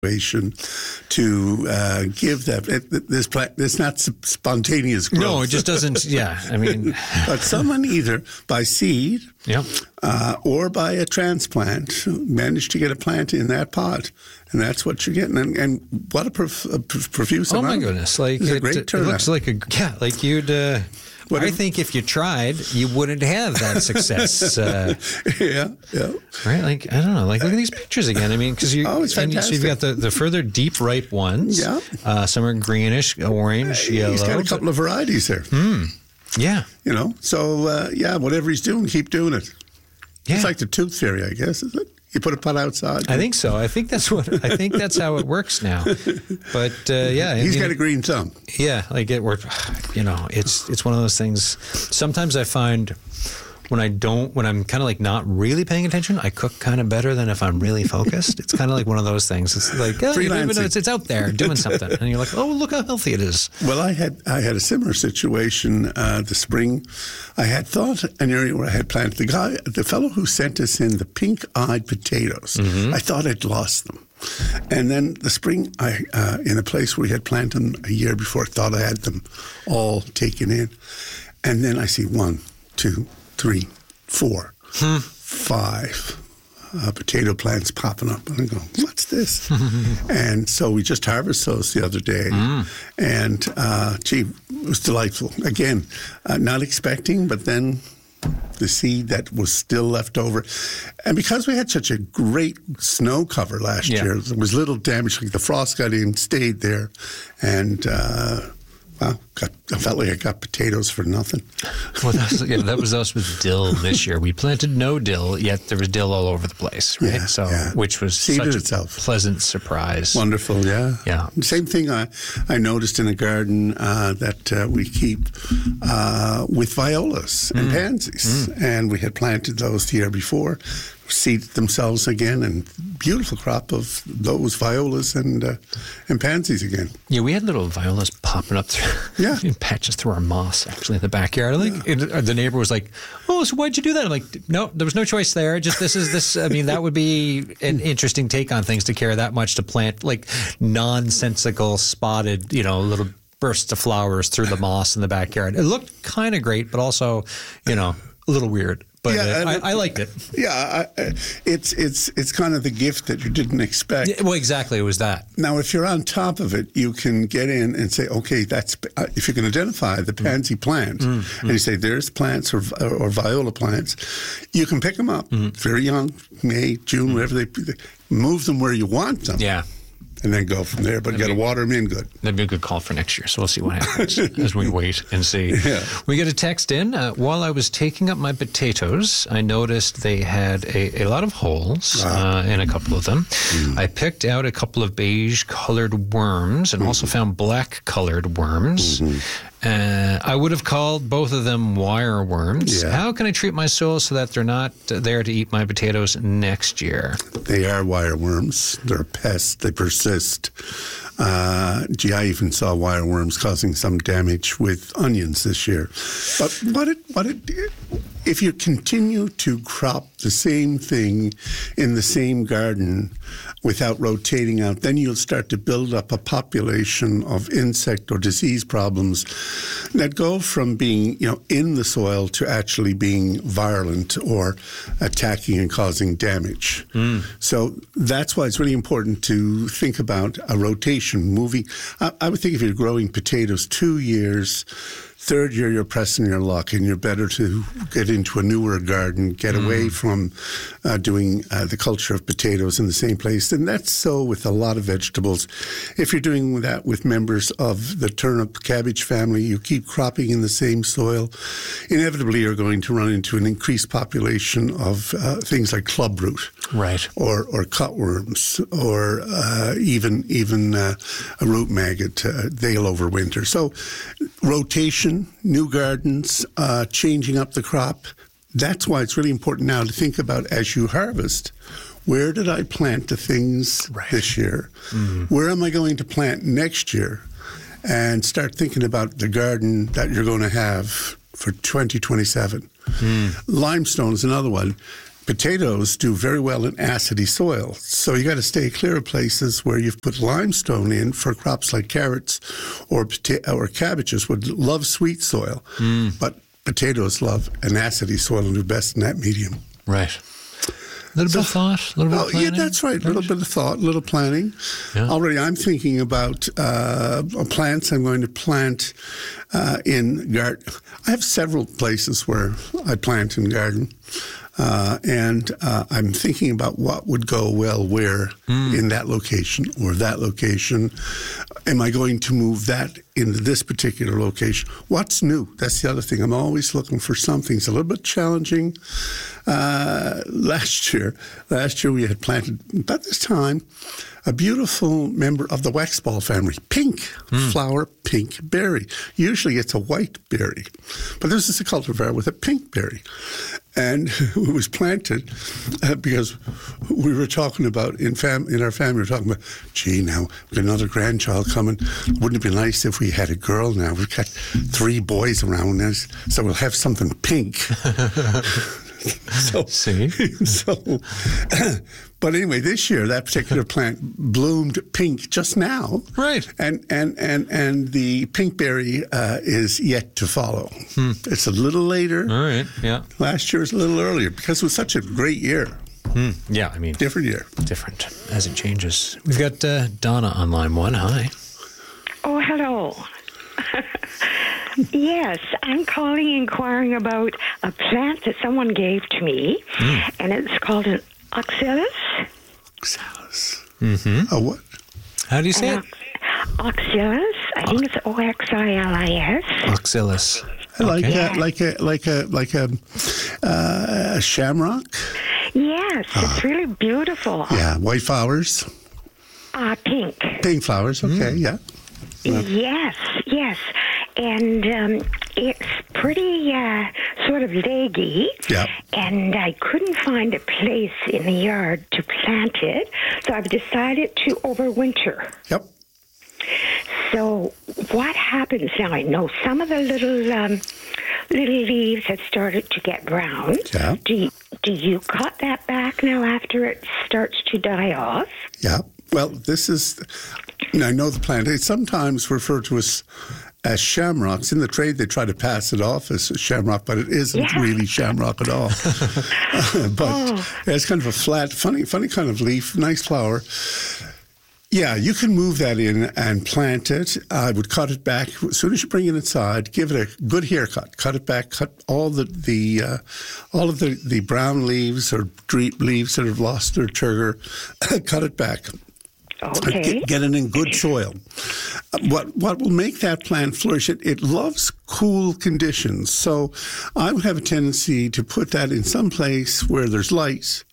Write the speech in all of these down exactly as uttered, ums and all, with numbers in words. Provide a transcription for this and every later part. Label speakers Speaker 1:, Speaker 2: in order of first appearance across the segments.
Speaker 1: situation to uh, give that. It, this plant, it's not spontaneous growth.
Speaker 2: No, it just doesn't. Yeah, I mean,
Speaker 1: but someone either by seed,
Speaker 2: yeah,
Speaker 1: uh, or by a transplant managed to get a plant in that pot, and that's what you're getting. And, and what a, prof, a profuse
Speaker 2: oh
Speaker 1: amount.
Speaker 2: my goodness! Like
Speaker 1: it's
Speaker 2: it,
Speaker 1: a great
Speaker 2: it
Speaker 1: turnout.
Speaker 2: looks like a yeah, like you'd. Uh, I think if you tried, you wouldn't have that success. Uh,
Speaker 1: yeah, yeah.
Speaker 2: Right? Like, I don't know. Like, look at these pictures again. I mean, because you,
Speaker 1: oh, it's
Speaker 2: and
Speaker 1: fantastic.
Speaker 2: so you've got the, the further deep ripe ones.
Speaker 1: Yeah.
Speaker 2: Uh, some are greenish, orange,
Speaker 1: uh,
Speaker 2: yellow.
Speaker 1: He's got a couple of varieties there.
Speaker 2: Hmm. Yeah.
Speaker 1: You know, so, uh, yeah, whatever he's doing, keep doing it.
Speaker 2: Yeah.
Speaker 1: It's like the tooth fairy, I guess, is it? You put a pot outside.
Speaker 2: I think so. I think that's what. I think that's how it works now. But uh, yeah,
Speaker 1: he's
Speaker 2: I mean,
Speaker 1: got a green thumb.
Speaker 2: Yeah, like it. We're, you know, it's it's one of those things. Sometimes I find when I don't, when I'm kind of like not really paying attention, I cook kind of better than if I'm really focused. It's kind of like one of those things. It's like oh, you don't even know it's, it's out there doing something, and you're like, oh, look how healthy it is.
Speaker 1: Well, I had I had a similar situation uh, the spring. I had thought an area where I had planted the guy, the fellow who sent us in the pink-eyed potatoes. Mm-hmm. I thought I'd lost them, and then the spring, I uh, in a place where we had planted them a year before, I thought I had them all taken in, and then I see one, two, three, four, hmm. five. Uh, potato plants popping up. And I go, what's this? And so we just harvested those the other day. Mm. And, uh, gee, it was delightful. Again, uh, not expecting, but then the seed that was still left over. And because we had such a great snow cover last yeah. year, there was little damage. Like the frost got in, stayed there. And, uh, wow, got, I felt like I got potatoes for nothing.
Speaker 2: Well, that was, yeah, that was us with dill this year. We planted no dill, yet there was dill all over the place, right?
Speaker 1: Yeah,
Speaker 2: so,
Speaker 1: yeah.
Speaker 2: which was
Speaker 1: Seeded
Speaker 2: such a
Speaker 1: itself.
Speaker 2: pleasant surprise.
Speaker 1: Wonderful, yeah.
Speaker 2: Yeah.
Speaker 1: Same thing I, I noticed in a garden uh, that uh, we keep uh, with violas and mm. pansies. Mm. And we had planted those the year before, seeded themselves again, and beautiful crop of those violas and uh, and pansies again.
Speaker 2: Yeah, we had little violas popping up through,
Speaker 1: yeah.
Speaker 2: in patches through our moss, actually, in the backyard. Like yeah. it, the neighbor was like, "Oh, so why'd you do that?" I'm like, "No, there was no choice there. Just this is this. I mean, that would be an interesting take on things to care that much to plant like nonsensical spotted, you know, little bursts of flowers through the moss in the backyard. It looked kind of great, but also, you know, a little weird." But yeah, uh, I, I liked it.
Speaker 1: Yeah, I, it's it's it's kind of the gift that you didn't expect.
Speaker 2: Yeah, well, exactly, it was that.
Speaker 1: Now, if you're on top of it, you can get in and say, okay, that's uh, if you can identify the pansy mm. plant, mm. and you say there's plants or, or or viola plants, you can pick them up mm. very young, May, June, mm. wherever they, they move them where you want them.
Speaker 2: Yeah.
Speaker 1: And then go from there, but you got to water them in good.
Speaker 2: That'd be a good call for next year. So we'll see what happens as we wait and see.
Speaker 1: Yeah.
Speaker 2: We get a text in. Uh, while I was taking up my potatoes, I noticed they had a, a lot of holes wow. uh, in a couple of them. Mm. I picked out a couple of beige-colored worms and mm. also found black-colored worms. Mm-hmm. Uh, I would have called both of them wire worms. Yeah. How can I treat my soil so that they're not there to eat my potatoes next year?
Speaker 1: They are wire worms. They're a pest. They persist. Uh, gee, I even saw wire worms causing some damage with onions this year. But what it, what it, if you continue to crop the same thing in the same garden without rotating out, then you'll start to build up a population of insect or disease problems that go from being, you know, in the soil to actually being virulent or attacking and causing damage. Mm. So that's why it's really important to think about a rotation, moving. I, I would think if you're growing potatoes two years, third year, you're pressing your luck, and you're better to get into a newer garden, get mm. away from uh, doing uh, the culture of potatoes in the same place. And that's so with a lot of vegetables. If you're doing that with members of the turnip cabbage family, you keep cropping in the same soil, inevitably you're going to run into an increased population of uh, things like clubroot,
Speaker 2: right,
Speaker 1: or or cutworms, or uh, even even uh, a root maggot. Uh, they'll overwinter. So rotation. New gardens, uh, changing up the crop. That's why it's really important now to think about as you harvest, where did I plant the things right. this year? Mm-hmm. Where am I going to plant next year? And start thinking about the garden that you're going to have for twenty twenty-seven. Mm. Limestone is another one. potatoes do very well in acidy soil. So you got to stay clear of places where you've put limestone in for crops like carrots or pota- or cabbages would love sweet soil. Mm. But potatoes love an acidy soil and do best in that medium.
Speaker 2: Right. A little so, bit of thought, a little bit
Speaker 1: oh,
Speaker 2: of planning.
Speaker 1: Yeah, that's right. A little bit of thought, a little planning. Yeah. Already I'm thinking about uh, plants I'm going to plant uh, in garden. I have several places where I plant in garden. Uh, and uh, I'm thinking about what would go well where mm. in that location or that location. Am I going to move that into this particular location? What's new? That's the other thing. I'm always looking for something. It's a little bit challenging. Uh, last year, last year we had planted, about this time, a beautiful member of the waxball family, pink mm. flower, pink berry. Usually it's a white berry, but this is a cultivar with a pink berry. And it was planted uh, because we were talking about, in fam- in our family, we were talking about, gee, now we've got another grandchild coming. Wouldn't it be nice if we had a girl now? We've got three boys around us, so we'll have something pink. so,
Speaker 2: See?
Speaker 1: so but anyway, this year that particular plant bloomed pink just now,
Speaker 2: right?
Speaker 1: And and and and the pinkberry uh, is yet to follow. Hmm. It's a little later.
Speaker 2: All right, yeah.
Speaker 1: Last year was a little earlier because it was such a great year.
Speaker 2: Hmm. Yeah, I mean,
Speaker 1: different year,
Speaker 2: different as it changes. We've got uh, Donna on line one. Hi.
Speaker 3: Oh, hello. Yes, I'm calling inquiring about a plant that someone gave to me, mm. and it's called an oxalis.
Speaker 1: Oxalis.
Speaker 2: Mm-hmm.
Speaker 1: A what?
Speaker 2: How do you say
Speaker 3: an
Speaker 2: it?
Speaker 3: Oxalis. I think it's O X I L I S.
Speaker 2: Oxalis.
Speaker 1: Like
Speaker 2: okay.
Speaker 1: a, like a like a like a, uh, a shamrock.
Speaker 3: Yes, oh. It's really beautiful.
Speaker 1: Yeah, white flowers.
Speaker 3: Uh, pink.
Speaker 1: Pink flowers. Okay, mm. yeah.
Speaker 3: Well. Yes, yes. And um, it's pretty uh, sort of leggy.
Speaker 1: Yeah.
Speaker 3: And I couldn't find a place in the yard to plant it, so I've decided to overwinter.
Speaker 1: Yep.
Speaker 3: So what happens now? I know some of the little um, little leaves have started to get brown.
Speaker 1: Yeah.
Speaker 3: Do you, do you cut that back now after it starts to die off?
Speaker 1: Yeah. Well, this is, I know the plant, it's sometimes referred to as, as shamrocks. In the trade, they try to pass it off as a shamrock, but it isn't yeah. really shamrock at all. uh, but oh. it's kind of a flat, funny, funny kind of leaf, nice flower. Yeah, you can move that in and plant it. I would cut it back as soon as you bring it inside. Give it a good haircut. Cut it back. Cut all the the uh, all of the, the brown leaves or deep leaves that have lost their sugar. Cut it back.
Speaker 3: Okay.
Speaker 1: Get, get it in good soil. What what will make that plant flourish? It, it loves cool conditions. So I would have a tendency to put that in some place where there's light.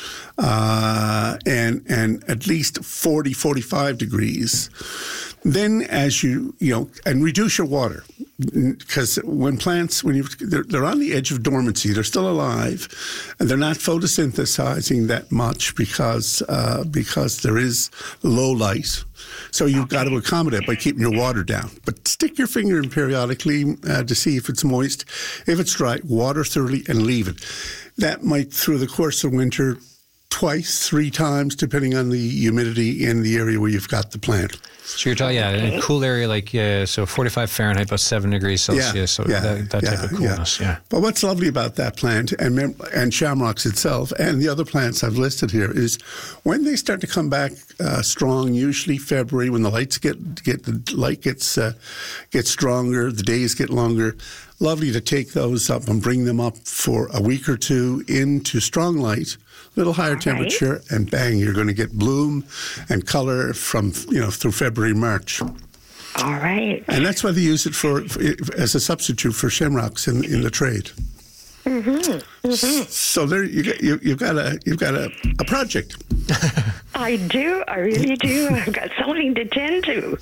Speaker 1: Uh, and and at least forty, forty-five degrees. Then as you, you know, and reduce your water. Because when plants, when you they're, they're on the edge of dormancy, they're still alive, and they're not photosynthesizing that much because uh, because there is low light. So you've got to accommodate by keeping your water down. But stick your finger in periodically uh, to see if it's moist. If it's dry, water thoroughly and leave it. That might, through the course of winter, twice, three times, depending on the humidity in the area where you've got the plant.
Speaker 2: So you're talking, yeah, a cool area like, uh, so forty-five Fahrenheit, about seven degrees Celsius, yeah, so
Speaker 1: yeah,
Speaker 2: that, that
Speaker 1: yeah,
Speaker 2: type of coolness, yeah. yeah.
Speaker 1: But what's lovely about that plant, and mem- and shamrocks itself, and the other plants I've listed here, is when they start to come back uh, strong, usually February, when the lights get, get the light gets, uh, gets stronger, the days get longer, lovely to take those up and bring them up for a week or two into strong light, little higher All temperature, right. and bang, you're going to get bloom and color from, you know, through February, March.
Speaker 3: All right.
Speaker 1: And that's why they use it for, for as a substitute for shamrocks in in the trade.
Speaker 3: Mm-hmm. Mm-hmm.
Speaker 1: So there you got you, you've got a you've got a, a project.
Speaker 3: I do. I really do. I've got something to tend to.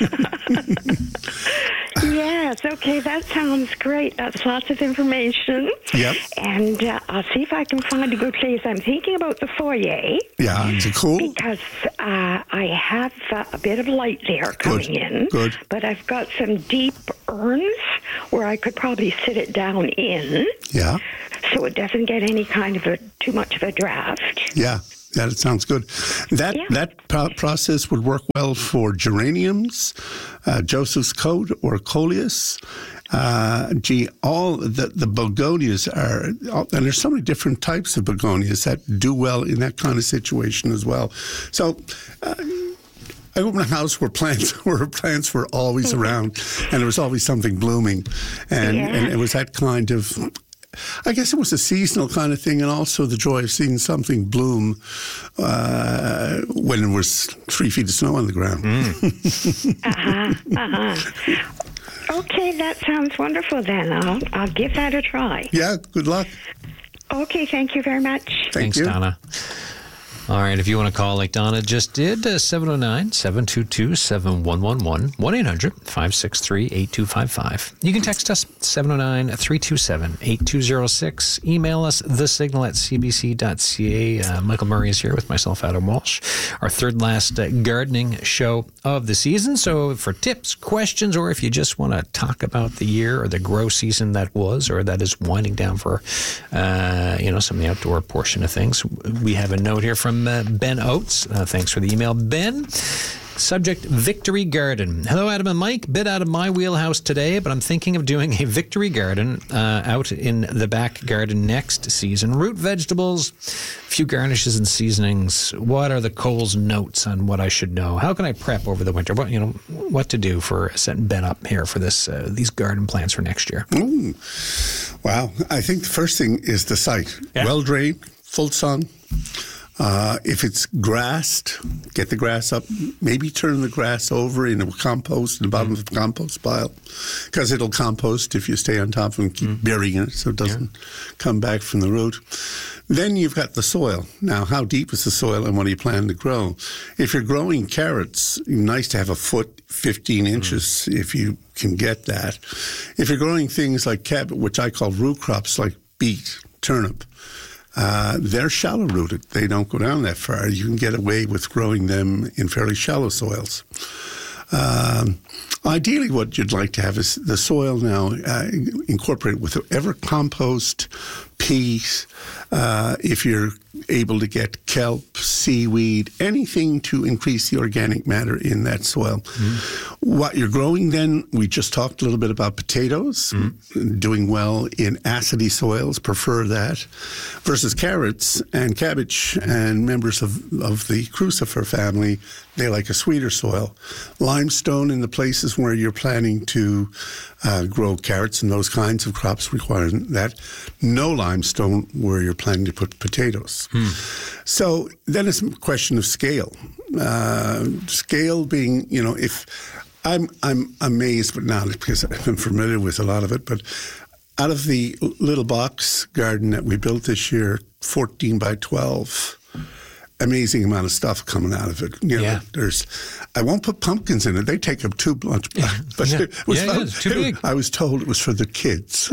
Speaker 3: Yes. Okay. That sounds great. That's lots of information.
Speaker 1: Yep.
Speaker 3: And uh, I'll see if I can find a good place. I'm thinking about the foyer.
Speaker 1: Yeah. Is it cool?
Speaker 3: Because uh, I have uh, a bit of light there coming
Speaker 1: Good.
Speaker 3: in.
Speaker 1: Good.
Speaker 3: But I've got some deep urns where I could probably sit it down in.
Speaker 1: Yeah.
Speaker 3: So it doesn't get any kind of a too much of a draft.
Speaker 1: Yeah. Yeah, that sounds good. That
Speaker 3: Yeah.
Speaker 1: that pro- process would work well for geraniums, uh, Joseph's coat or coleus. Uh, gee, all the, the begonias are, and there's so many different types of begonias that do well in that kind of situation as well. So, uh, I grew up in a house where plants where plants were always around, and there was always something blooming, and,
Speaker 3: Yeah.
Speaker 1: and it was that kind of. I guess it was a seasonal kind of thing, and also the joy of seeing something bloom uh, when there was three feet of snow on the ground.
Speaker 3: Uh-huh, uh-huh. Okay, that sounds wonderful then. I'll, I'll give that a try.
Speaker 1: Yeah, good luck.
Speaker 3: Okay, thank you very much.
Speaker 1: Thank
Speaker 2: Thanks,
Speaker 1: you.
Speaker 2: Donna. All right, if you want to call like Donna just did, uh, seven oh nine, seven two two, seven one one one, one eight hundred, five six three, eight two five five. You can text us, seven oh nine, three two seven, eight two oh six. Email us, thesignal at c b c dot c a. Uh, Michael Murray is here with myself, Adam Walsh, our third last uh, gardening show of the season. So for tips, questions, or if you just want to talk about the year or the grow season that was or that is winding down for, uh, you know, some of the outdoor portion of things, we have a note here from uh, Ben Oates. Uh, thanks for the email, Ben. Subject, Victory Garden. Hello, Adam and Mike. Bit out of my wheelhouse today, but I'm thinking of doing a Victory Garden uh, out in the back garden next season. Root vegetables, few garnishes and seasonings. What are the Coles notes on what I should know? How can I prep over the winter? What you know, what to do for setting Ben up here for this uh, these garden plants for next year?
Speaker 1: Ooh. Wow. I think the first thing is the site.
Speaker 2: Yeah.
Speaker 1: Well drained, full sun. Uh, if it's grassed, get the grass up. Maybe turn the grass over in a compost, in the bottom of the compost pile, because it'll compost if you stay on top of it and keep mm. burying it so it doesn't yeah. come back from the root. Then you've got the soil. Now, how deep is the soil and what do you plan to grow? If you're growing carrots, nice to have a foot, fifteen inches, mm. if you can get that. If you're growing things like cabbage, which I call root crops like beet, turnip, Uh, they're shallow rooted. They don't go down that far. You can get away with growing them in fairly shallow soils. Um, ideally, what you'd like to have is the soil now uh, incorporated with whatever compost, peat, uh, if you're able to get kelp, seaweed, anything to increase the organic matter in that soil. Mm. What you're growing then, we just talked a little bit about potatoes, mm. doing well in acidy soils, prefer that, versus carrots and cabbage and members of, of the crucifer family, they like a sweeter soil. Limestone in the places where you're planning to uh, grow carrots and those kinds of crops require that. No limestone where you're planning to put potatoes. Hmm. So then it's a question of scale. Uh, scale being, you know, if I'm I'm amazed, but not because I'm familiar with a lot of it, but out of the little box garden that we built this year, fourteen by twelve, amazing amount of stuff coming out of it. You know,
Speaker 2: yeah.
Speaker 1: there's, I won't put pumpkins in it. They take up too much.
Speaker 2: Yeah.
Speaker 1: But
Speaker 2: yeah.
Speaker 1: it was,
Speaker 2: yeah, yeah, it's too big.
Speaker 1: I was told it was for the kids.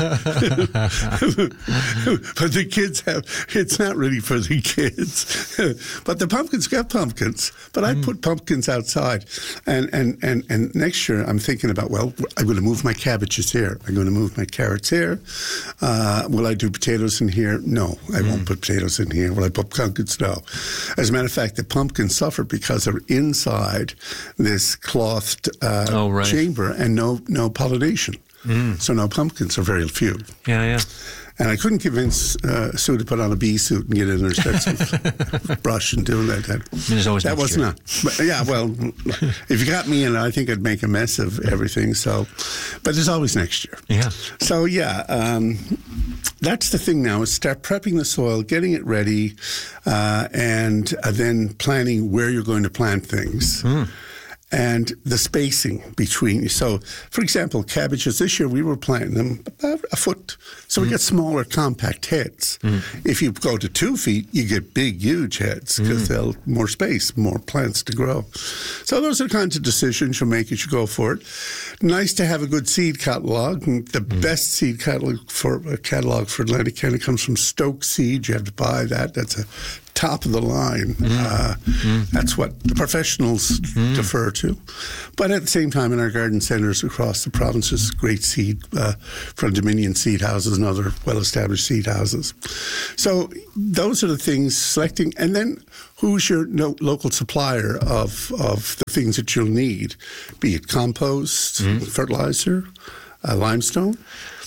Speaker 1: But the kids have, it's not really for the kids. But the pumpkins got pumpkins. But I mm. put pumpkins outside. And, and, and, and next year I'm thinking about, well, I'm going to move my cabbages here. I'm going to move my carrots here. Uh, will I do potatoes in here? No, I mm. won't put potatoes in here. Will I put pumpkins? No. As a matter of fact, the pumpkins suffer because they're inside this clothed uh,
Speaker 2: oh, right.
Speaker 1: chamber and no no pollination. Mm. So no pumpkins, are very few.
Speaker 2: Yeah, yeah.
Speaker 1: And I couldn't convince uh, Sue to put on a bee suit and get in her steps with brush and doing that. That,
Speaker 2: There's always
Speaker 1: that was
Speaker 2: year.
Speaker 1: not. But yeah, well, if you got me in, I think I'd make a mess of everything. So, but there's always next year.
Speaker 2: Yeah.
Speaker 1: So yeah, um, that's the thing now is start prepping the soil, getting it ready, uh, and uh, then planning where you're going to plant things. Mm. And the spacing between. So, for example, cabbages, this year we were planting them about a foot. So mm. we get smaller, compact heads. Mm. If you go to two feet, you get big, huge heads because mm. they'll more space, more plants to grow. So those are the kinds of decisions you'll make as you go for it. Nice to have a good seed catalog. And the mm. best seed catalog for uh, catalog for Atlantic Canada comes from Stoke Seed. You have to buy that. That's a top of the line. Mm. Uh, mm. That's what the professionals mm. defer to. But at the same time, in our garden centres across the province, there's great seed uh, from Dominion Seed Houses and other well-established seed houses. So those are the things, selecting, and then who's your no, local supplier of, of the things that you'll need, be it compost, mm. fertilizer, uh, limestone.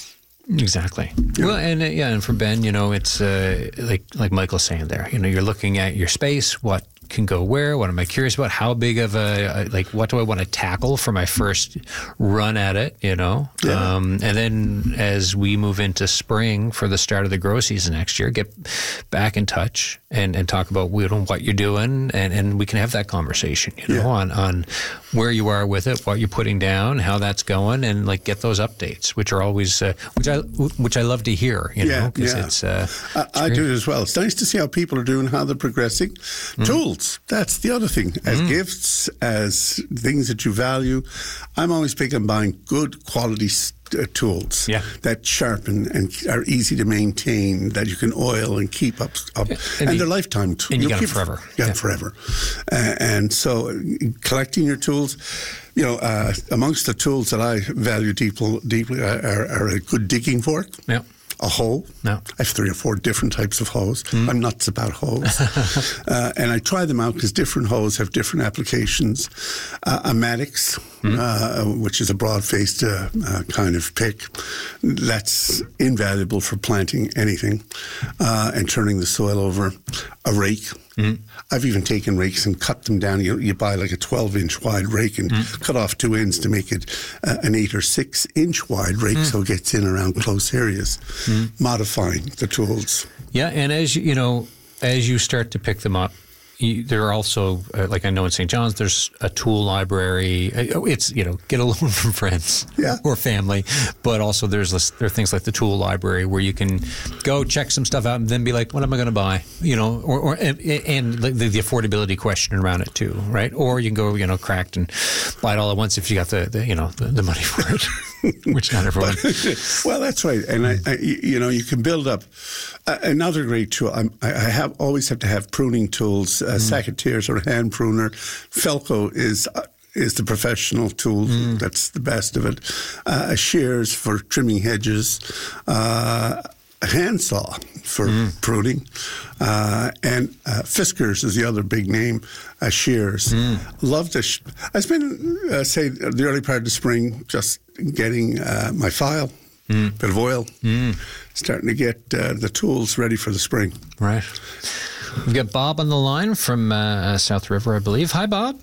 Speaker 2: Exactly. Yeah. Well, and uh, yeah, and for Ben, you know, it's uh, like like Michael's saying there. You know, you're looking at your space. What can go where? What am I curious about? How big of a like? What do I want to tackle for my first run at it? You know, yeah. um, and then as we move into spring for the start of the grow season next year, get back in touch and, and talk about what you're doing, and, and we can have that conversation. You know, yeah. on on where you are with it, what you're putting down, how that's going, and like get those updates, which are always uh, which I which I love to hear. You know, because
Speaker 1: yeah, yeah.
Speaker 2: it's, uh, it's
Speaker 1: I, I do as well. It's nice to see how people are doing, how they're progressing. Mm. Tools. That's the other thing. As mm. gifts, as things that you value, I'm always big on buying good quality uh, tools
Speaker 2: yeah.
Speaker 1: that sharpen and are easy to maintain, that you can oil and keep up, up.
Speaker 2: and,
Speaker 1: and
Speaker 2: you,
Speaker 1: they're lifetime tools.
Speaker 2: And you got
Speaker 1: keep,
Speaker 2: them forever.
Speaker 1: Yeah,
Speaker 2: yeah.
Speaker 1: forever. Uh, and so, uh, collecting your tools. You know, uh, amongst the tools that I value deeply, deeply are, are a good digging fork.
Speaker 2: Yeah.
Speaker 1: A hoe.
Speaker 2: No.
Speaker 1: I have three or four different types of hoes. Mm. I'm nuts about hoes. uh, and I try them out because different hoes have different applications. Uh, a Maddox, mm. uh, which is a broad-faced uh, uh, kind of pick, that's invaluable for planting anything uh, and turning the soil over. A rake. Mm. I've even taken rakes and cut them down. You, you buy like a twelve-inch wide rake and mm. cut off two ends to make it uh, an eight or six-inch wide rake, mm. so it gets in around close areas. Mm. Modifying the tools.
Speaker 2: Yeah, and as you, you know, as you start to pick them up, you, there are also, uh, like I know in Saint John's, there's a tool library. It's, you know, get a loan from friends
Speaker 1: yeah.
Speaker 2: or family, but also there's this, there are things like the tool library where you can go check some stuff out and then be like, what am I going to buy? You know, or, or and, and the, the affordability question around it too, right? Or you can go, you know, cracked and buy it all at once if you got the, the you know, the, the money for it. Which not everyone.
Speaker 1: Well, that's right, and I, I, you know, you can build up uh, another great tool. I'm, I have always have to have pruning tools, uh, mm. secateurs or hand pruner. Felco is. Uh, is the professional tool mm. that's the best of it. Uh, shears for trimming hedges. Uh, a handsaw for mm. pruning, uh, and uh, Fiskars is the other big name, uh, shears. Mm. Love to, sh- I spend, uh, say, the early part of the spring just getting uh, my file, mm. bit of oil, mm. starting to get uh, the tools ready for the spring.
Speaker 2: Right. We've got Bob on the line from uh, South River, I believe. Hi, Bob.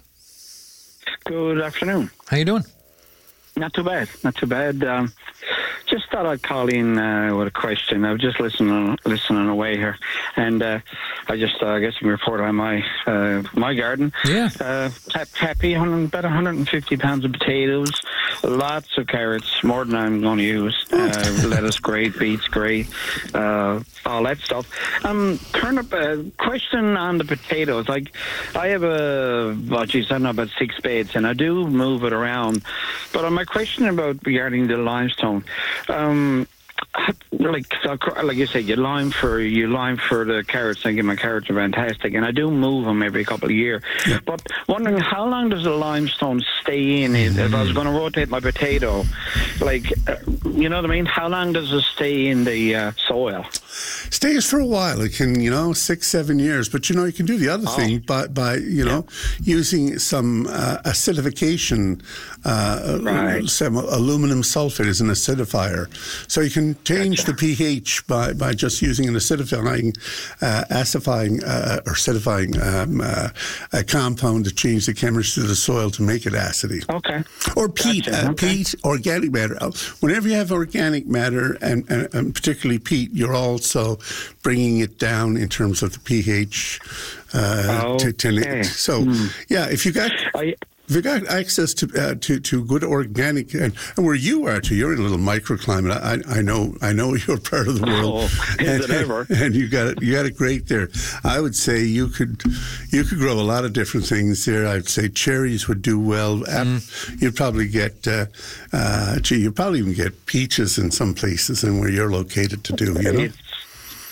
Speaker 4: Good afternoon.
Speaker 2: How you doing?
Speaker 4: Not too bad, not too bad. Um, just thought I'd call in uh, with a question. I was just listening listening away here, and uh, I just uh, get some report on my uh, my garden.
Speaker 2: Yeah.
Speaker 4: Uh, happy, about one hundred fifty pounds of potatoes, lots of carrots, more than I'm going to use. Uh, lettuce, great, beets, great, uh, all that stuff. Um, turn up a question on the potatoes. Like, I have a, well, geez, I don't know, about six beds, and I do move it around. But on my question about regarding the limestone, um, like like you said, you lime for you lime for the carrots. I think my carrots are fantastic, and I do move them every couple of years. Yeah. But wondering how long does the limestone stay in? Mm-hmm. If I was going to rotate my potato, like uh, you know what I mean? How long does it stay in the uh, soil?
Speaker 1: Stays for a while. It can, you know, six, seven years. But, you know, you can do the other oh. thing by, by, you know, yeah. using some uh, acidification. Uh,
Speaker 4: right.
Speaker 1: Some aluminum sulfate is an acidifier. So you can change
Speaker 4: gotcha.
Speaker 1: the pH by, by just using an acidifying, uh, acidifying uh, or acidifying um, uh, a compound to change the chemistry of the soil to make it acidy.
Speaker 4: Okay.
Speaker 1: Or peat.
Speaker 4: Gotcha.
Speaker 1: Uh,
Speaker 4: okay.
Speaker 1: Peat, organic matter. Whenever you have organic matter, and, and, and particularly peat, you're also bringing it down in terms of the pH. Uh,
Speaker 4: okay.
Speaker 1: to, to, so, mm. yeah, if you got... I, If you got access to uh, to to good organic, and, and where you are too, you're in a little microclimate. I I know I know you're part of the world.
Speaker 4: Oh, is
Speaker 1: and,
Speaker 4: it ever?
Speaker 1: And you got it you got it great there. I would say you could you could grow a lot of different things there. I'd say cherries would do well. Mm. You'd probably get uh, uh, gee, you'd probably even get peaches in some places, and where you're located to do. You know.
Speaker 4: It's,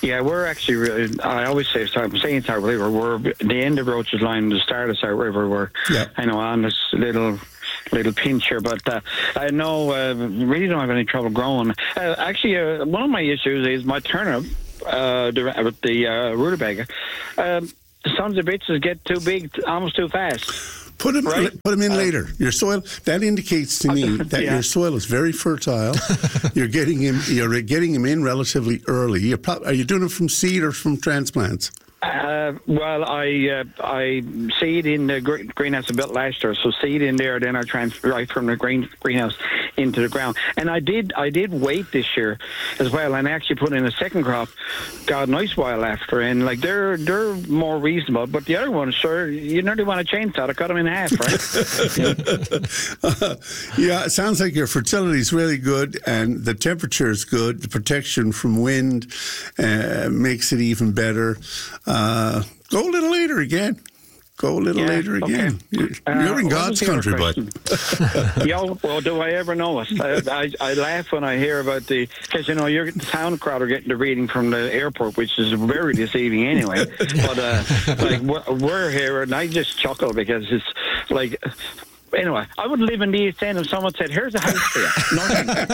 Speaker 4: Yeah, we're actually really, I always say, sorry, I'm saying South River, we're the end of Roach's Line, the start of South River, we're,
Speaker 1: Yeah.
Speaker 4: I know, on this little little pincher, but uh, I know, uh, really don't have any trouble growing. Uh, actually, uh, one of my issues is my turnip, uh, the, with the uh, rutabaga, um, the sons of bitches get too big, almost too fast.
Speaker 1: Put them,
Speaker 4: Right.
Speaker 1: put them in
Speaker 4: Uh,
Speaker 1: later. Your soil, that indicates to me that
Speaker 4: Yeah.
Speaker 1: your soil is very fertile. You're getting him, you're getting him in relatively early. You're pro- are you doing it from seed or from transplants?
Speaker 4: Uh, well, I uh, I seed in the gre- greenhouse I built last year, so seed in there, then I transfer right from the green greenhouse into the ground. And I did I did wait this year as well, and I actually put in a second crop, got a nice while after, and like they're they're more reasonable. But the other ones, sure, you nearly want a chainsaw to cut them in half, right?
Speaker 1: uh, yeah, it sounds like your fertility is really good, and the temperature is good. The protection from wind uh, makes it even better. Uh, go a little later again. Go a little
Speaker 4: Yeah,
Speaker 1: later
Speaker 4: okay.
Speaker 1: again. You're,
Speaker 4: Uh,
Speaker 1: you're in
Speaker 4: what
Speaker 1: God's
Speaker 4: was the other
Speaker 1: country, bud.
Speaker 4: question? Yo, well, do I ever know it? I, I, I laugh when I hear about the, because, you know, you're the town crowd are getting the reading from the airport, which is very deceiving anyway. But, uh, like, we're, we're here, and I just chuckle because it's like, anyway, I would live in the East End if someone said, here's a house for you. No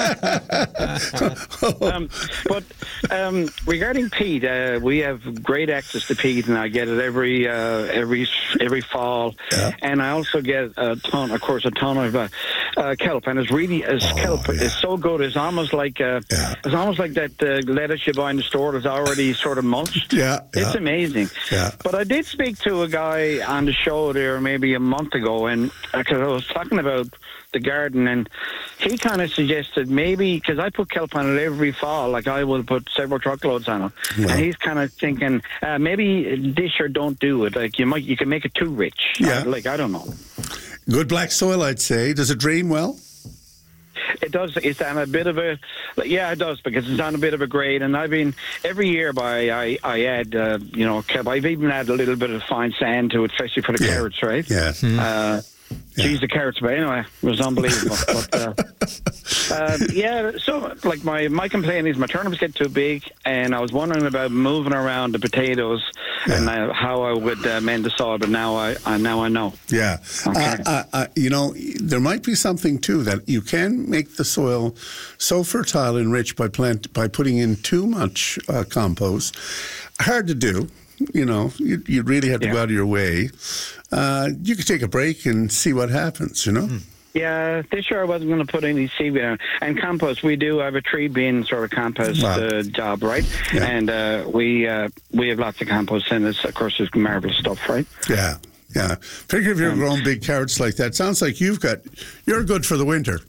Speaker 4: thanks. um, but um, regarding peat, uh, we have great access to peat, and I get it every uh, every every fall.
Speaker 1: Yeah.
Speaker 4: And I also get a ton, of course, a ton of uh, uh, kelp, and it's really as
Speaker 1: Oh,
Speaker 4: kelp
Speaker 1: yeah.
Speaker 4: is so good. It's almost like uh,
Speaker 1: Yeah.
Speaker 4: it's almost like that uh, lettuce you buy in the store that's already sort of mulched.
Speaker 1: Yeah,
Speaker 4: It's
Speaker 1: yeah.
Speaker 4: amazing.
Speaker 1: Yeah.
Speaker 4: But I did speak to a guy on the show there maybe a month ago, and because I was talking about the garden, and he kind of suggested maybe, because I put kelp on it every fall, like I will put several truckloads on it,
Speaker 1: Wow.
Speaker 4: and he's kind of thinking uh, maybe this year don't do it. Like you might, you can make it too rich.
Speaker 1: Yeah.
Speaker 4: Uh, like I don't know.
Speaker 1: Good black soil, I'd say. Does it drain well?
Speaker 4: It does. It's on a bit of a, yeah, it does, because it's on a bit of a grade. And I've been every year by I I add uh, you know kelp. I've even added a little bit of fine sand to it, especially for the
Speaker 1: Yeah.
Speaker 4: carrots, right?
Speaker 1: Yeah.
Speaker 4: Uh, Geez, the carrots, but anyway, it was unbelievable. but, uh, uh, yeah, so like my, my complaint is my turnips get too big, and I was wondering about moving around the potatoes and uh, how I would uh, mend the soil, but now I, I now I know.
Speaker 1: Yeah.
Speaker 4: Okay.
Speaker 1: Uh, uh, uh, you know, there might be something too that you can make the soil so fertile and rich by plant by putting in too much uh, compost. Hard to do. You know, you, you really have to
Speaker 4: Yeah.
Speaker 1: go out of your way. Uh, you could take a break and see what happens, you know?
Speaker 4: Mm. Yeah, this year I wasn't going to put any seaweed on. And compost, we do have a tree bin sort of compost
Speaker 1: Wow.
Speaker 4: uh, job, right?
Speaker 1: Yeah.
Speaker 4: And uh, we uh, we have lots of compost, and it's, of course, it's marvelous stuff, right?
Speaker 1: Yeah. Yeah. Figure if you're
Speaker 4: Um,
Speaker 1: growing big carrots like that. Sounds like you've got, you're good for the winter.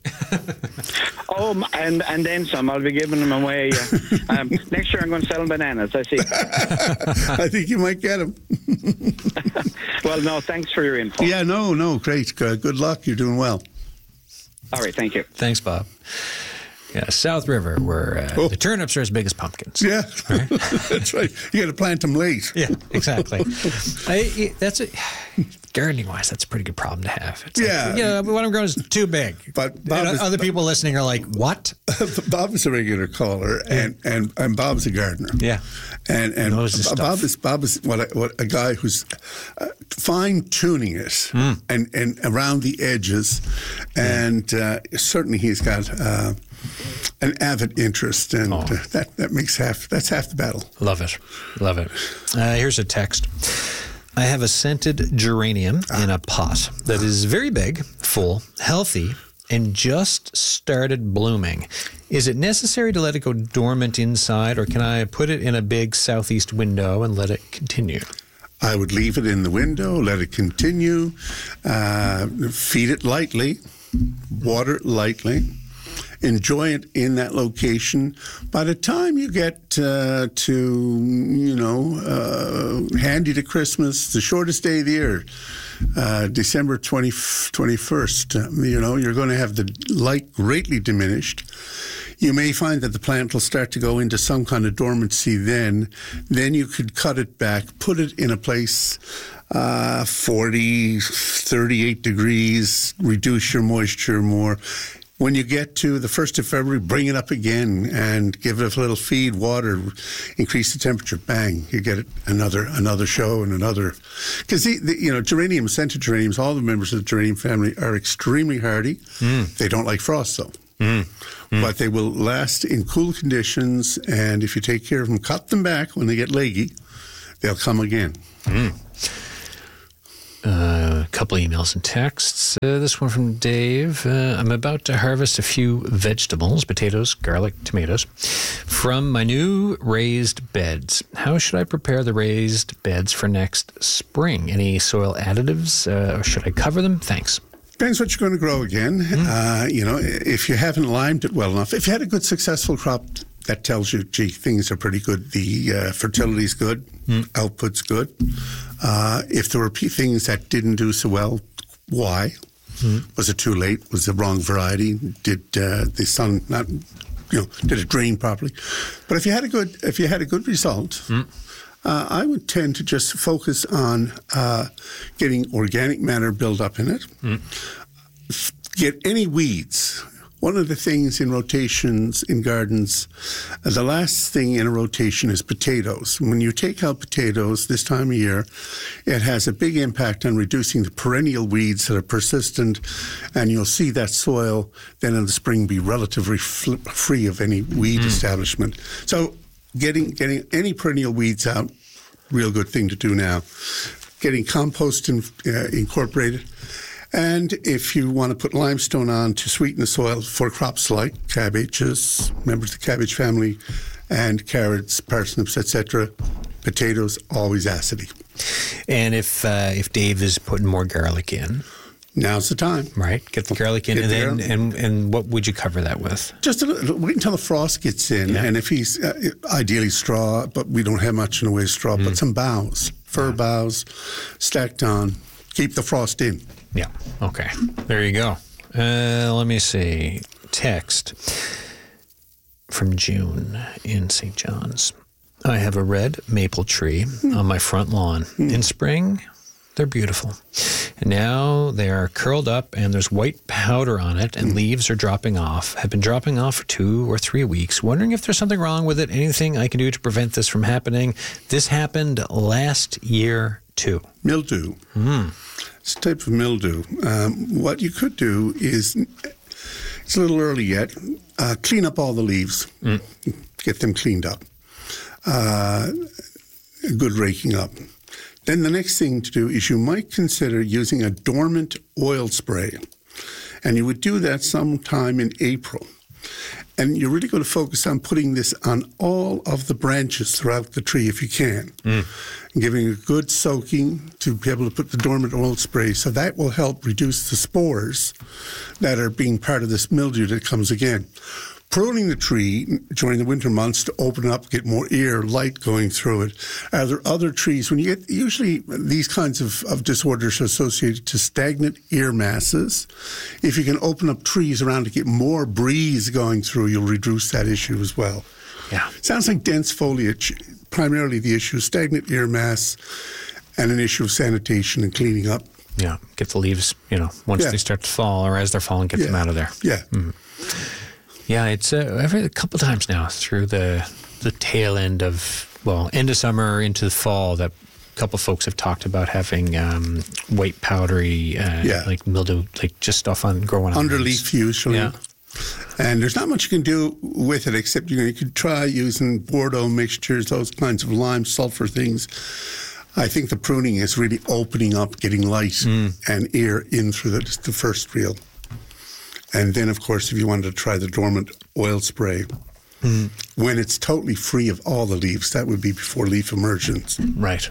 Speaker 4: Oh, m- and and then some. I'll be giving them away. Uh, um, next year I'm going to sell bananas, I see.
Speaker 1: I think you might get them.
Speaker 4: Well, no, thanks for your info.
Speaker 1: Yeah, no, no, great. Good good luck. You're doing well.
Speaker 4: All right, thank you.
Speaker 2: Thanks, Bob. Yeah, South River, where uh,
Speaker 1: Oh.
Speaker 2: the turnips are as big as pumpkins.
Speaker 1: Yeah, that's right. You got to plant them late.
Speaker 2: Yeah, exactly. I, that's a, gardening wise, that's a pretty good problem to have. It's
Speaker 1: Yeah.
Speaker 2: like, yeah, what I'm growing is too big.
Speaker 1: But Bob
Speaker 2: And
Speaker 1: is-
Speaker 2: other people listening are like, "What?"
Speaker 1: Bob is a regular caller, and, and, and Bob's a gardener.
Speaker 2: Yeah.
Speaker 1: and and
Speaker 2: Knows his
Speaker 1: Bob
Speaker 2: stuff.
Speaker 1: is Bob is what a, what a guy who's uh, fine tuning it and and around the edges, and uh, certainly he's got uh, an avid interest, and uh, that that makes half that's half the battle.
Speaker 2: Love it. Love it. Uh, here's a text. I have a scented geranium in a pot that is very big, full, healthy, and just started blooming. Is it necessary to let it go dormant inside, or can I put it in a big southeast window and let it continue?
Speaker 1: I would leave it in the window, let it continue, uh, feed it lightly, water it lightly, enjoy it in that location. By the time you get uh, to, you know, uh, handy to Christmas, the shortest day of the year, uh, December twentieth, twenty-first, uh, you know, you're going to have the light greatly diminished. You may find that the plant will start to go into some kind of dormancy then. Then you could cut it back, put it in a place uh, forty, thirty-eight degrees, reduce your moisture more. When you get to the first of February, bring it up again and give it a little feed, water, increase the temperature. Bang, you get it, another another show and another. Because the, the you know geraniums, scented geraniums, all the members of the geranium family are extremely hardy. Mm. They don't like frost though, mm. Mm. but they will last in cool conditions. And if you take care of them, cut them back when they get leggy, they'll come again.
Speaker 2: Mm. Uh, a couple emails and texts. Uh, this one from Dave. Uh, I'm about to harvest a few vegetables, potatoes, garlic, tomatoes, from my new raised beds. How should I prepare the raised beds for next spring? Any soil additives, uh, or should I cover them? Thanks.
Speaker 1: Depends what you're going to grow again. Mm. Uh, you know, if you haven't limed it well enough, if you had a good successful crop, that tells you, gee, things are pretty good. The uh, fertility's good, mm. output's good. Uh, if there were p- things that didn't do so well, why? Mm. Was it too late? Was the wrong variety? Did uh, the sun not, you know, did it drain properly? But if you had a good, if you had a good result, mm. uh, I would tend to just focus on uh, getting organic matter built up in it. Mm. Get any weeds. One of the things in rotations in gardens, uh, the last thing in a rotation is potatoes. When you take out potatoes this time of year, it has a big impact on reducing the perennial weeds that are persistent, and you'll see that soil then in the spring be relatively fl- free of any weed mm. establishment. So getting getting any perennial weeds out, real good thing to do now. Getting compost in, uh, incorporated. And if you want to put limestone on to sweeten the soil for crops like cabbages, members of the cabbage family, and carrots, parsnips, et cetera, potatoes, always acidy.
Speaker 2: And if uh, if Dave is putting more garlic in,
Speaker 1: now's the time.
Speaker 2: Right, get the garlic in, get and then garlic. and and what would you cover that with?
Speaker 1: Just a little, wait until the frost gets in, yeah. and if he's uh, ideally straw, but we don't have much in the way of straw, mm. but some boughs, fir yeah. boughs, stacked on, keep the frost in.
Speaker 2: Yeah. Okay. There you go. Uh, let me see. Text from June in Saint John's. I have a red maple tree mm. on my front lawn. Mm. In spring, they're beautiful. And now they are curled up and there's white powder on it and mm. leaves are dropping off. Have been dropping off for two or three weeks. Wondering if there's something wrong with it. Anything I can do to prevent this from happening? This happened last year too.
Speaker 1: Mildew. Mm. It's a type of mildew. Um, what you could do is, it's a little early yet, uh, clean up all the leaves. Mm. Get them cleaned up. Uh, good raking up. Then the next thing to do is you might consider using a dormant oil spray. And you would do that sometime in April. And you're really going to focus on putting this on all of the branches throughout the tree if you can. Mm. And giving a good soaking to be able to put the dormant oil spray. So that will help reduce the spores that are being part of this mildew that comes again. Pruning the tree during the winter months to open it up, get more air, light going through it. Are there other trees? When you get, usually these kinds of, of disorders are associated to stagnant air masses. If you can open up trees around to get more breeze going through, you'll reduce that issue as well.
Speaker 2: Yeah.
Speaker 1: Sounds like dense foliage, primarily the issue of stagnant air mass and an issue of sanitation and cleaning up.
Speaker 2: Yeah, get the leaves, you know, once yeah. they start to fall or as they're falling, get
Speaker 1: yeah.
Speaker 2: them out of there.
Speaker 1: Yeah. Mm-hmm.
Speaker 2: Yeah, it's uh, every a couple times now through the the tail end of, well, end of summer into the fall that a couple folks have talked about having um, white powdery, uh, yeah. like mildew, like just stuff on growing on
Speaker 1: underleaf usually. Yeah. And there's not much you can do with it except you know, you could try using Bordeaux mixtures, those kinds of lime sulfur things. I think the pruning is really opening up, getting light mm. and air in through the, the first reel. And then, of course, if you wanted to try the dormant oil spray, mm. when it's totally free of all the leaves, that would be before leaf emergence.
Speaker 2: Right.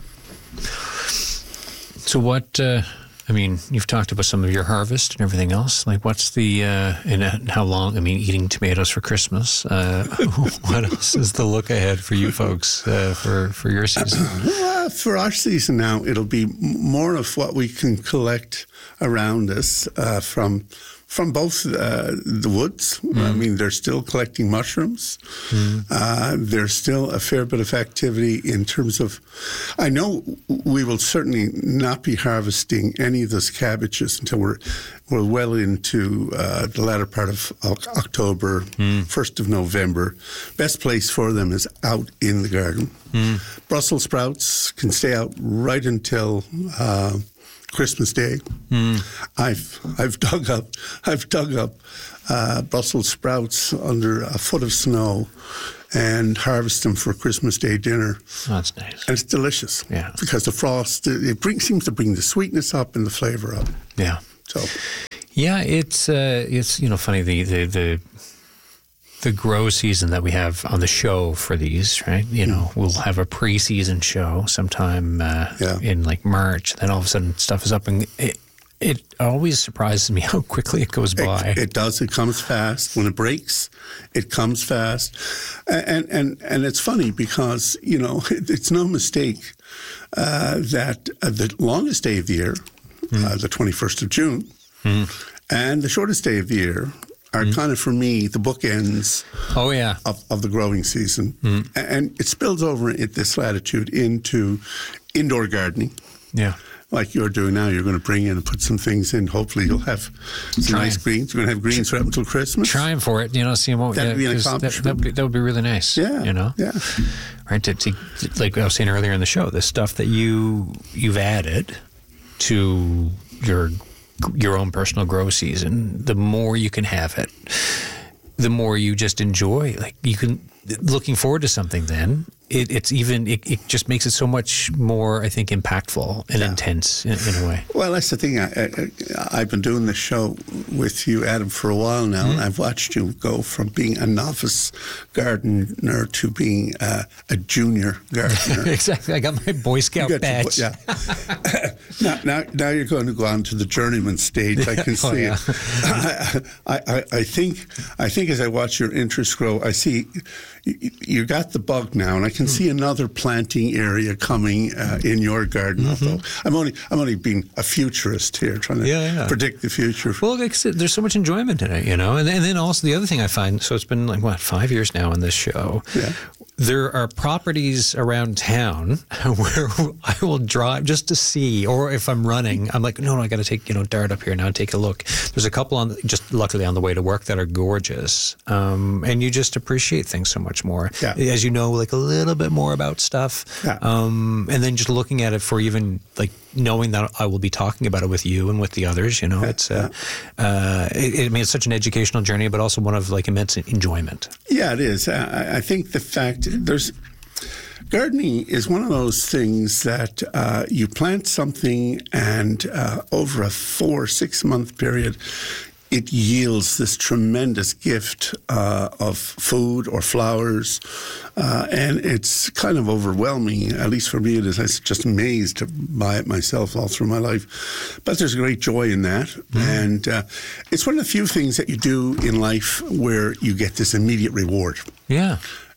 Speaker 2: So what, uh, I mean, you've talked about some of your harvest and everything else. Like what's the, uh, and how long, I mean, eating tomatoes for Christmas. Uh, what else is the look ahead for you folks uh, for, for your season?
Speaker 1: Uh, for our season now, it'll be more of what we can collect around us uh, from from both uh, the woods. Mm. I mean, they're still collecting mushrooms. Mm. Uh, there's still a fair bit of activity in terms of, I know we will certainly not be harvesting any of those cabbages until we're, we're well into uh, the latter part of October, mm. first of November. Best place for them is out in the garden. Mm. Brussels sprouts can stay out right until uh, Christmas Day. Mm. I've I've dug up I've dug up uh, Brussels sprouts under a foot of snow and harvest them for Christmas Day dinner.
Speaker 2: Oh, that's nice.
Speaker 1: And it's delicious.
Speaker 2: Yeah,
Speaker 1: because the frost it brings seems to bring the sweetness up and the flavor up.
Speaker 2: Yeah.
Speaker 1: So.
Speaker 2: Yeah, it's uh, it's you know funny the the. the The grow season that we have on the show for these, right? You know, we'll have a pre-season show sometime uh,
Speaker 1: yeah.
Speaker 2: in like March. Then all of a sudden stuff is up, and it, it always surprises me how quickly it goes by.
Speaker 1: It, it does. It comes fast. When it breaks, it comes fast. And and and it's funny because, you know, it, it's no mistake uh, that uh, the longest day of the year, mm. uh, the twenty-first of June, mm. and the shortest day of the year are mm. kind of, for me, the bookends
Speaker 2: oh, yeah.
Speaker 1: of, of the growing season. Mm. And it spills over at this latitude into indoor gardening.
Speaker 2: Yeah.
Speaker 1: Like you're doing now. You're going to bring in and put some things in. Hopefully you'll have some Trying. nice greens. You're going to have greens right until Christmas.
Speaker 2: Trying for it, you know, see what
Speaker 1: That'd
Speaker 2: yeah,
Speaker 1: be an accomplishment.
Speaker 2: That, that, would be, that would be really nice.
Speaker 1: Yeah.
Speaker 2: You know?
Speaker 1: Yeah.
Speaker 2: Right, to, to, like I was saying earlier in the show, the stuff that you, you've added to your your own personal grow season, the more you can have it, the more you just enjoy. Like you can, looking forward to something then, it, it's even, it, it just makes it so much more, I think, impactful and yeah. intense in, in a way.
Speaker 1: Well, that's the thing. I, I, I've been doing this show with you, Adam, for a while now, mm-hmm. and I've watched you go from being a novice gardener to being uh, a junior gardener.
Speaker 2: Exactly. I got my Boy Scout badge.
Speaker 1: To, yeah. now, now, now you're going to go on to the journeyman stage. I can see oh, yeah. it. I, I, I think, I think as I watch your interest grow, I see you, you got the bug now, and I can see another planting area coming uh, in your garden. Mm-hmm. Although I'm only I'm only being a futurist here, trying to
Speaker 2: yeah, yeah.
Speaker 1: predict the future.
Speaker 2: Well, like I said, there's so much enjoyment in it, you know. And, and then also the other thing I find, so it's been like what five years now in this show.
Speaker 1: Yeah.
Speaker 2: There are properties around town where I will drive just to see, or if I'm running, I'm like, no, no, I got to take, you know, dart up here now and take a look. There's a couple on, just luckily on the way to work that are gorgeous. Um, and you just appreciate things so much more.
Speaker 1: Yeah.
Speaker 2: As you know, like a little bit more about stuff.
Speaker 1: Yeah.
Speaker 2: Um, and then just looking at it for even like knowing that I will be talking about it with you and with the others, you know,
Speaker 1: yeah.
Speaker 2: it's, uh, yeah. uh, it, I mean, it's such an educational journey, but also one of like immense enjoyment.
Speaker 1: Yeah, it is. I, I think the fact there's gardening is one of those things that uh, you plant something and uh, over a four, six month period, it yields this tremendous gift uh, of food or flowers. Uh, and it's kind of overwhelming, at least for me it is. I was just amazed by it myself all through my life. But there's great joy in that. Mm-hmm. And uh, it's one of the few things that you do in life where you get this immediate reward.
Speaker 2: Yeah.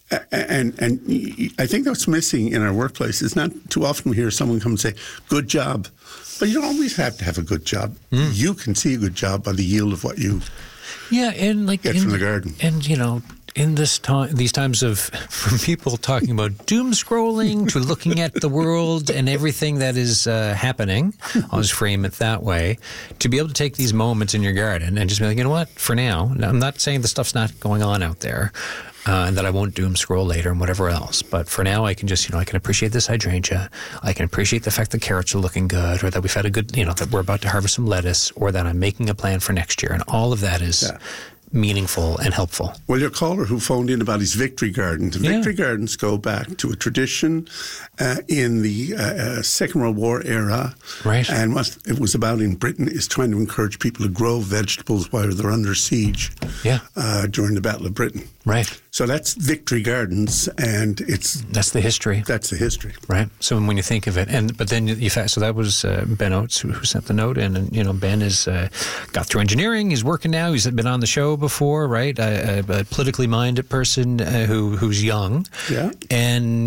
Speaker 1: And and I think that's missing in our workplace. It's not too often we hear someone come and say, good job. But you don't always have to have a good job. Mm. You can see a good job by the yield of what you
Speaker 2: yeah, and like
Speaker 1: get
Speaker 2: in,
Speaker 1: from the garden.
Speaker 2: And, you know, in this time, these times of, from people talking about doom scrolling to looking at the world and everything that is uh, happening, I'll just frame it that way, to be able to take these moments in your garden and just be like, you know what, for now, I'm not saying the stuff's not going on out there, Uh, and that I won't doom scroll later and whatever else. But for now, I can just, you know, I can appreciate this hydrangea. I can appreciate the fact that carrots are looking good, or that we've had a good, you know, that we're about to harvest some lettuce, or that I'm making a plan for next year. And all of that is yeah. meaningful and helpful.
Speaker 1: Well, your caller who phoned in about his victory gardens,
Speaker 2: yeah.
Speaker 1: victory gardens go back to a tradition uh, in the uh, uh, Second World War era.
Speaker 2: Right.
Speaker 1: And what it was about in Britain is trying to encourage people to grow vegetables while they're under siege
Speaker 2: yeah.
Speaker 1: uh, during the Battle of Britain.
Speaker 2: Right.
Speaker 1: So that's Victory Gardens, and it's
Speaker 2: that's the history.
Speaker 1: That's the history,
Speaker 2: right? So when you think of it, and but then you so that was uh, Ben Oates who, who sent the note in, and you know Ben has uh, got through engineering. He's working now. He's been on the show before, right? A, a, a politically minded person uh, who who's young,
Speaker 1: yeah,
Speaker 2: and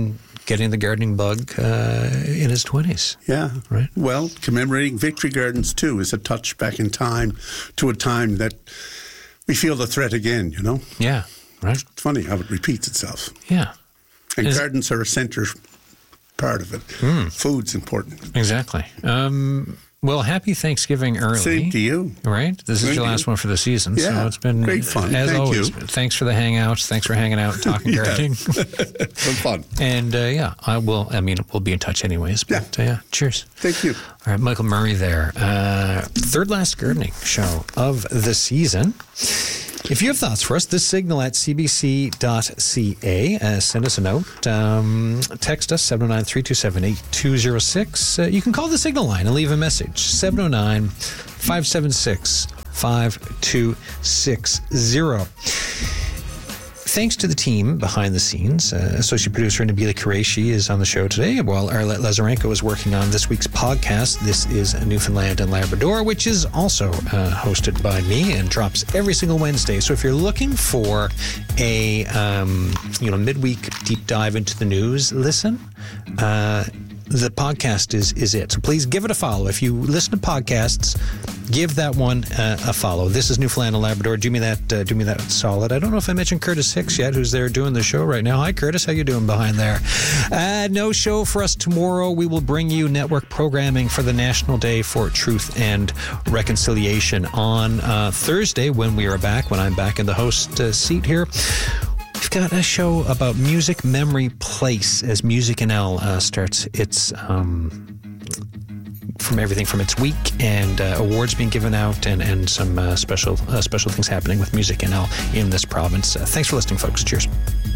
Speaker 2: getting the gardening bug uh, in his twenties.
Speaker 1: Yeah.
Speaker 2: Right.
Speaker 1: Well, commemorating Victory Gardens, too, is a touch back in time to a time that we feel the threat again, you know?
Speaker 2: Yeah, right.
Speaker 1: It's funny how it repeats itself.
Speaker 2: Yeah.
Speaker 1: And
Speaker 2: Is-
Speaker 1: gardens are a centre part of it.
Speaker 2: Hmm.
Speaker 1: Food's important.
Speaker 2: Exactly. Um, well, happy Thanksgiving early.
Speaker 1: Same to you.
Speaker 2: Right? This is
Speaker 1: Thank
Speaker 2: your
Speaker 1: you.
Speaker 2: last one for the season.
Speaker 1: Yeah,
Speaker 2: So it's been
Speaker 1: great fun.
Speaker 2: As
Speaker 1: Thank
Speaker 2: always.
Speaker 1: you.
Speaker 2: Thanks for the hangouts. Thanks for hanging out and talking
Speaker 1: Yeah.
Speaker 2: gardening.
Speaker 1: Some fun.
Speaker 2: And uh, yeah, I will. I mean, we'll be in touch anyways. But
Speaker 1: Yeah.
Speaker 2: uh, yeah, cheers.
Speaker 1: Thank you.
Speaker 2: All right, Michael Murray there. Uh, third last gardening show of the season. If you have thoughts for us, this signal at c b c dot c a. Uh, send us a note. Um, text us, seven oh nine, three two seven, eight two oh six. Uh, you can call the signal line and leave a message, seven oh nine, five seven six, five two six zero. Thanks to the team behind the scenes. Uh, Associate producer Nabila Qureshi is on the show today, while Arlette Lazarenko is working on this week's podcast. This is Newfoundland and Labrador, which is also uh, hosted by me and drops every single Wednesday. So if you're looking for a um, you know midweek deep dive into the news, listen. Uh, the podcast is is it. So please give it a follow. If you listen to podcasts, give that one uh, a follow. This is Newfoundland and Labrador. Do me that. Uh, do me that solid. I don't know if I mentioned Curtis Hicks yet, who's there doing the show right now. Hi, Curtis. How you doing behind there? Uh, no show for us tomorrow. We will bring you network programming for the National Day for Truth and Reconciliation on uh, Thursday when we are back. When I'm back in the host uh, seat here. We've got a show about Music Memory Place as Music N L uh, starts its um, from everything from its week and uh, awards being given out and and some uh, special uh, special things happening with Music N L in this province. Uh, thanks for listening, folks. Cheers.